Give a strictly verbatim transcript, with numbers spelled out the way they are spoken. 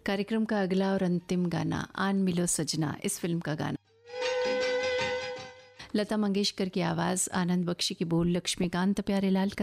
कार्यक्रम का अगला और अंतिम गाना आन मिलो सजना, इस फिल्म का गाना। लता मंगेशकर की आवाज़, आनंद बख्शी की बोल, लक्ष्मीकांत प्यारेलाल का